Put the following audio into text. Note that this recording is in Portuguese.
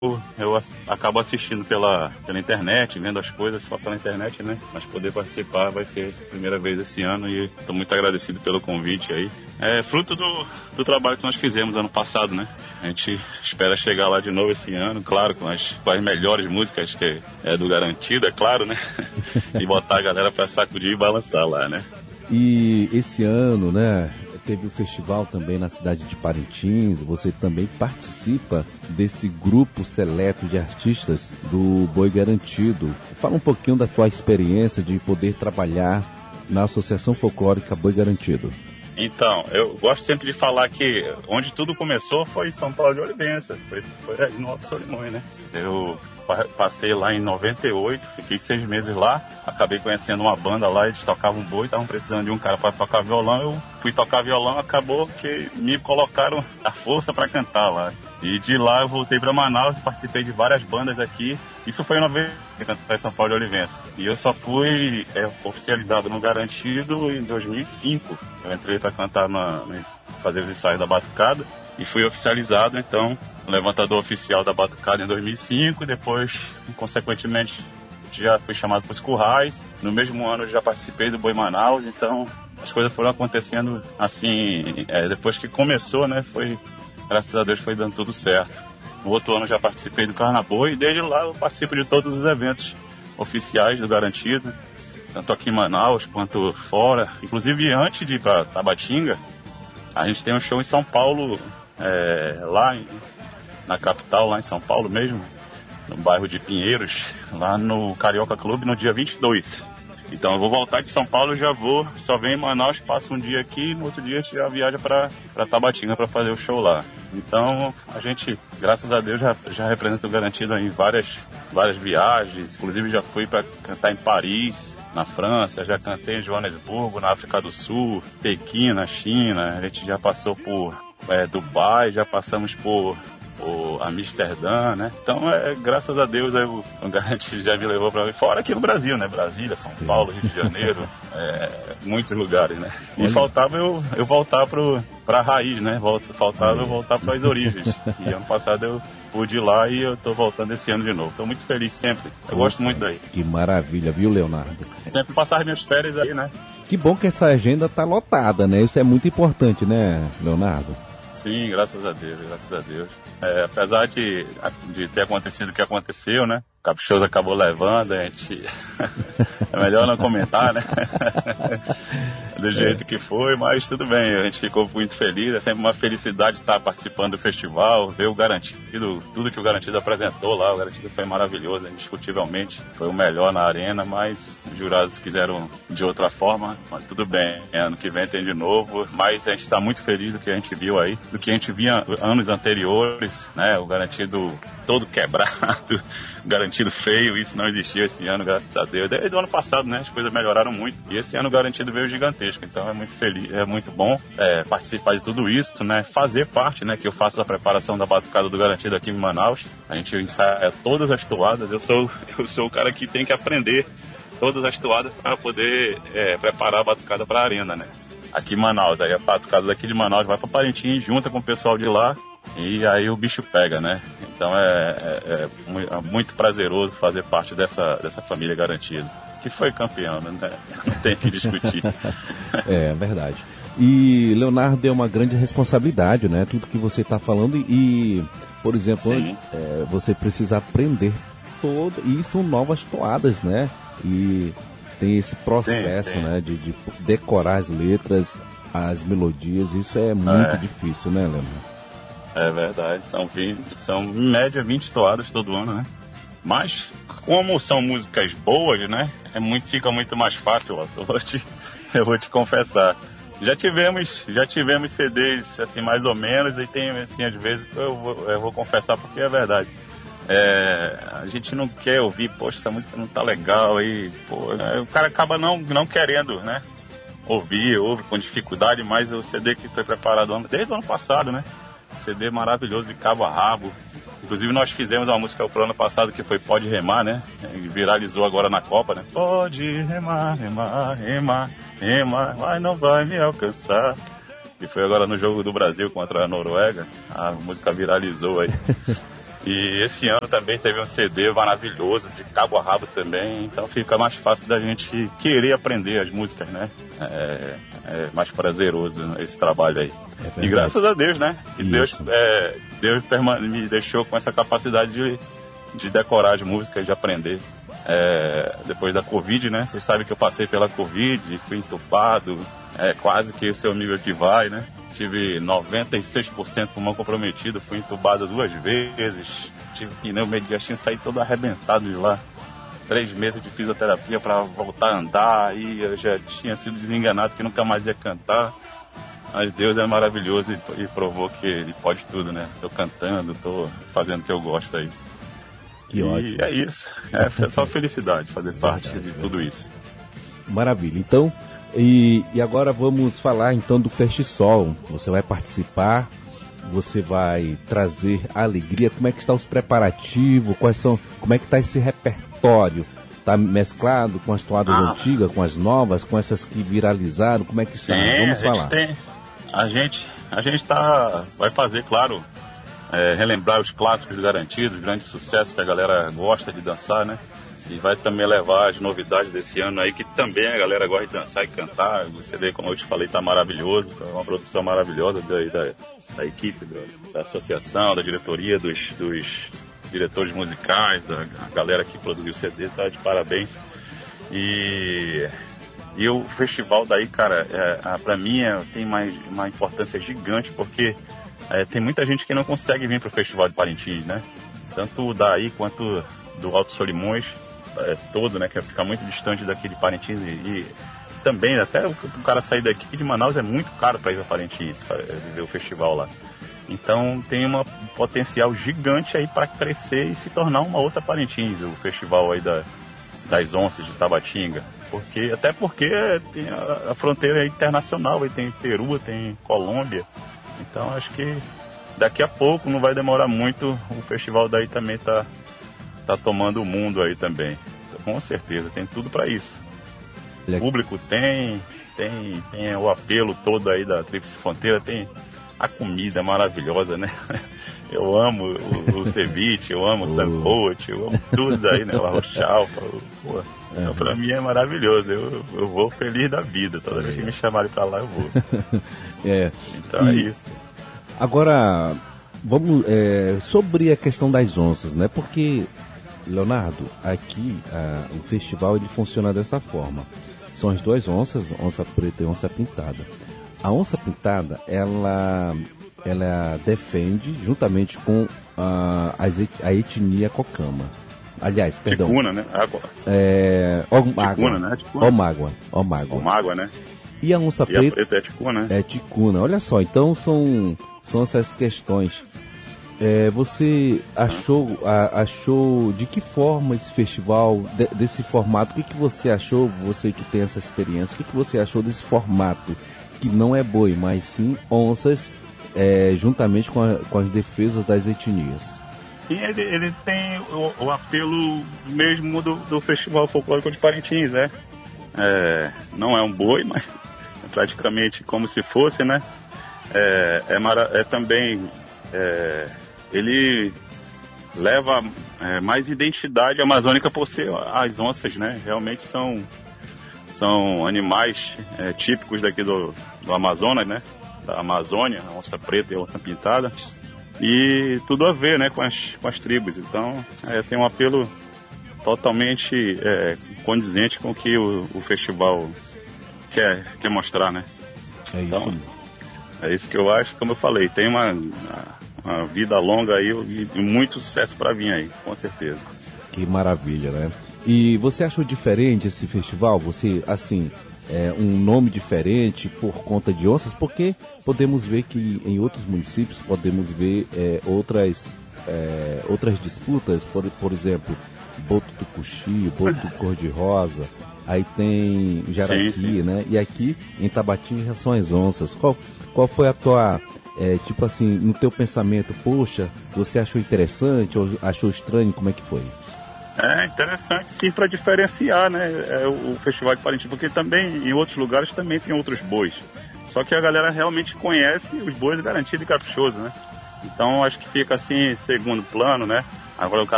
eu acabo assistindo pela internet, vendo as coisas só pela internet, né? Mas poder participar vai ser a primeira vez esse ano e estou muito agradecido pelo convite aí. É fruto do trabalho que nós fizemos ano passado, né? A gente espera chegar lá de novo esse ano, claro, com as melhores músicas que é do Garantido, é claro, né? E botar a galera para sacudir e balançar lá, né? E esse ano, né, teve o festival também na cidade de Parintins. Você também participa desse grupo seleto de artistas do Boi Garantido. Fala um pouquinho da tua experiência de poder trabalhar na Associação Folclórica Boi Garantido. Então, eu gosto sempre de falar que onde tudo começou foi em São Paulo de Olivença, foi aí no Alto Solimões, né? Eu passei lá em 98, fiquei 6 meses lá, acabei conhecendo uma banda lá, eles tocavam boi, estavam precisando de um cara para tocar violão, eu fui tocar violão, acabou que me colocaram a força para cantar lá. E de lá eu voltei para Manaus e participei de várias bandas aqui. Isso foi em 90, em São Paulo de Olivença. E eu só fui oficializado no Garantido em 2005. Eu entrei para cantar, fazer os ensaios da Batucada e fui oficializado, então, levantador oficial da Batucada em 2005. E depois, consequentemente, já fui chamado para os Currais. No mesmo ano eu já participei do Boi Manaus. Então, as coisas foram acontecendo assim, depois que começou, né, graças a Deus foi dando tudo certo. No outro ano eu já participei do Carnaboi e desde lá eu participo de todos os eventos oficiais do Garantido, tanto aqui em Manaus quanto fora. Inclusive antes de ir para Tabatinga, a gente tem um show em São Paulo, lá na capital, lá em São Paulo mesmo, no bairro de Pinheiros, lá no Carioca Clube, no dia 22. Então eu vou voltar de São Paulo, só venho em Manaus, passo um dia aqui, no outro dia a gente já viaja para Tabatinga para fazer o show lá. Então a gente, graças a Deus, já representa o Garantido em várias viagens, inclusive já fui para cantar em Paris, na França, já cantei em Joanesburgo, na África do Sul, Pequim, na China, a gente já passou por Dubai, já passamos por Amsterdã, né? Então, graças a Deus, o Garantido já me levou para fora aqui no Brasil, né? Brasília, São Paulo, Rio de Janeiro, muitos lugares, né? E faltava eu voltar para a raiz, né? Faltava eu voltar para as origens. E ano passado eu pude ir lá e eu tô voltando esse ano de novo. Tô muito feliz sempre. Eu gosto muito daí. Que maravilha, viu, Leonardo? Sempre passar as minhas férias aí, né? Que bom que essa agenda tá lotada, né? Isso é muito importante, né, Leonardo? Sim, graças a Deus, graças a Deus. Apesar de ter acontecido o que aconteceu, né? O Caprichoso acabou levando, a gente... é melhor não comentar, né? Do jeito que foi, mas tudo bem, a gente ficou muito feliz. É sempre uma felicidade estar participando do festival, ver o Garantido, tudo que o Garantido apresentou lá. O Garantido foi maravilhoso, indiscutivelmente. Foi o melhor na arena, mas os jurados quiseram de outra forma. Mas tudo bem, ano que vem tem de novo. Mas a gente está muito feliz do que a gente viu aí, do que a gente via anos anteriores, né? O Garantido todo quebrado, Garantido feio, isso não existia esse ano, graças a Deus. Desde o ano passado, né, as coisas melhoraram muito. E esse ano o Garantido veio gigantesco. Então é muito feliz, é muito bom participar de tudo isso, né? Fazer parte, né? Que eu faço a preparação da Batucada do Garantido aqui em Manaus. A gente ensaia todas as toadas. Eu sou o cara que tem que aprender todas as toadas para poder preparar a Batucada para a arena, né? Aqui em Manaus. Aí a Batucada daqui de Manaus vai para Parintins, junta com o pessoal de lá. E aí o bicho pega, né? Então é muito prazeroso fazer parte dessa família Garantido, que foi campeão, né? Não tem que discutir. É verdade. E Leonardo, é uma grande responsabilidade, né? Tudo que você está falando e, por exemplo, você precisa aprender e são novas toadas, né? E tem esse processo, né? De decorar as letras, as melodias, isso é muito difícil, né, Leonardo? É verdade, são em média 20 toadas todo ano, né? Mas, como são músicas boas, né? Fica muito mais fácil, eu vou te confessar. Já tivemos CDs, assim, mais ou menos, e tem, assim, às vezes, eu vou confessar porque é verdade. A gente não quer ouvir, poxa, essa música não tá legal, aí, o cara acaba não querendo, né? Ouve com dificuldade, mas o CD que foi preparado desde o ano passado, né? CD maravilhoso de cabo a rabo. Inclusive nós fizemos uma música pro ano passado que foi Pode Remar, né? E viralizou agora na Copa, né? Pode remar, remar, remar, remar, mas não vai me alcançar. E foi agora no jogo do Brasil contra a Noruega. A música viralizou aí. E esse ano também teve um CD maravilhoso, de cabo a rabo também, então fica mais fácil da gente querer aprender as músicas, né? É mais prazeroso esse trabalho aí. E graças a Deus, né? Que Deus me deixou com essa capacidade de decorar as músicas, de aprender. Depois da Covid, né? Vocês sabem que eu passei pela Covid, fui entubado, quase que esse é o nível que vai, né? Tive 96% pulmão comprometido, fui entubado 2 vezes, tive pneu mediastino, saí todo arrebentado de lá. 3 meses de fisioterapia para voltar a andar, e eu já tinha sido desenganado que nunca mais ia cantar. Mas Deus é maravilhoso e provou que Ele pode tudo, né? Tô cantando, tô fazendo o que eu gosto aí. Que ótimo. E é isso. É só felicidade fazer parte de tudo isso. Maravilha. Então, e agora vamos falar então do Festisol. Você vai participar, você vai trazer alegria. Como é que estão os preparativos? Como é que está esse repertório? Está mesclado com as toadas antigas, com as novas, com essas que viralizaram? Como é que está? Vamos falar. A gente vai fazer, claro, relembrar os clássicos garantidos, grandes sucessos que a galera gosta de dançar, né? E vai também levar as novidades desse ano aí, que também a galera gosta de dançar e cantar. O CD, como eu te falei, tá maravilhoso, é uma produção maravilhosa da equipe, da associação, da diretoria, dos diretores musicais, da galera que produziu o CD, tá de parabéns. E o festival daí, cara, pra mim tem uma importância gigante, porque tem muita gente que não consegue vir pro Festival de Parintins, né? Tanto daí quanto do Alto Solimões, todo, né? Que fica muito distante daqui de Parintins, e também, até o cara sair daqui de Manaus é muito caro para ir a Parintins, para viver o festival lá. Então tem um potencial gigante aí para crescer e se tornar uma outra Parintins, o festival aí das onças de Tabatinga. Até porque tem a fronteira internacional, aí tem Peru, tem Colômbia. Então acho que daqui a pouco, não vai demorar muito, o festival daí também tá tomando o mundo aí também. Com certeza, tem tudo para isso. O público tem o apelo todo aí da Tríplice Fronteira, tem a comida maravilhosa, né? Eu amo o ceviche, eu amo o sancocho, eu amo tudo aí, né? O arroz chalpa, então, pra mim é maravilhoso, eu vou feliz da vida, toda vez que me chamarem pra lá eu vou. Então é isso. Agora, vamos sobre a questão das onças, né? Porque, Leonardo, aqui o festival ele funciona dessa forma. São as 2 onças, onça preta e onça pintada. A onça pintada, ela defende, juntamente com a etnia Cocama. Aliás, perdão. Ticuna, né? Ticuna, né? Omágua, né? E a onça preta, a preta é ticuna, né? É ticuna. Olha só, então são essas questões. Você achou de que forma esse festival, desse formato, o que você achou, você que tem essa experiência, o que você achou desse formato, que não é boi, mas sim onças, juntamente com as defesas das etnias? Sim, ele tem o apelo mesmo do Festival Folclórico de Parintins, né? Não é um boi, mas é praticamente como se fosse, né? Também... ele leva mais identidade amazônica por ser as onças, né? Realmente são animais típicos daqui do Amazonas, né? Da Amazônia, a onça preta e a onça pintada. E tudo a ver, né? Com as tribos. Então, tem um apelo totalmente condizente com o que o festival quer mostrar, né? Então, é isso que eu acho. Como eu falei, tem uma vida longa aí e muito sucesso para vir aí, com certeza. Que maravilha, né? E você achou diferente esse festival? Você, assim, um nome diferente por conta de onças? Porque podemos ver que em outros municípios podemos ver outras disputas, por exemplo, Boto do Cuxi, Boto do Cor-de-Rosa, aí tem Jaraqui, sim. Né? E aqui em Tabatinga são as onças. Qual foi a tua... tipo assim, no teu pensamento, poxa, você achou interessante ou achou estranho, como é que foi? Interessante sim, para diferenciar, né, o Festival de Parintins, porque também em outros lugares também tem outros bois, só que a galera realmente conhece os bois garantidos e caprichosos, né? Então acho que fica assim em segundo plano, né? Agora o